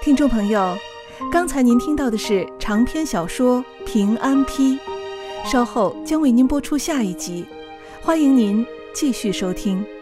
听众朋友，刚才您听到的是长篇小说《平安批》，稍后将为您播出下一集，欢迎您继续收听。